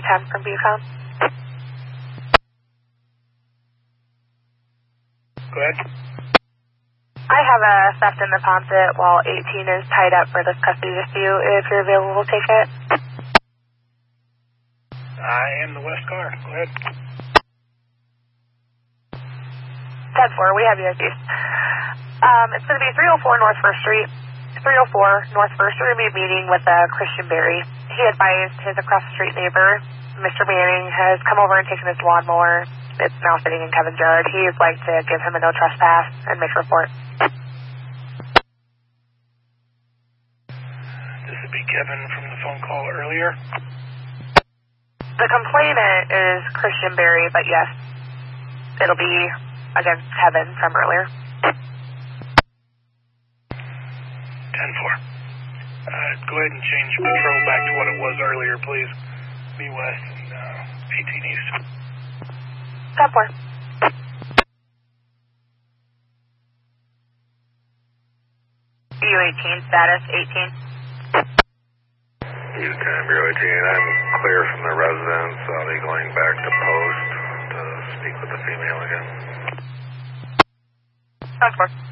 10 from Bucom. Go ahead. I have a theft in the Ponset while 18 is tied up for this custody dispute. If you're available, take it. I am the West car. Go ahead. 10-4, we have you, Keith. It's going to be 304 North 1st Street. 304 North 1st, we're going to be meeting with Christian Berry. He advised his across-the-street neighbor, Mr. Manning, has come over and taken his lawnmower. It's now sitting in Kevin's yard. He'd like to give him a no trespass and make a report. This would be Kevin from the phone call earlier. The complainant is Christian Berry, but yes, it'll be against Kevin from earlier. 10-4. Go ahead and change patrol back to what it was earlier, please. Be west and 18 east. 10-4. BU-18, status 18. Houston, Bureau 18, I'm clear from the residence. I'll be going back to post to speak with the female again. 10-4.